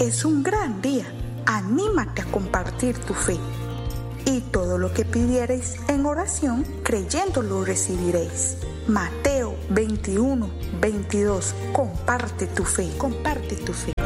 es un gran día. Anímate a compartir tu fe. Y todo lo que pidiereis en oración, creyendo lo recibiréis. Mateo 21:22. Comparte tu fe, comparte tu fe.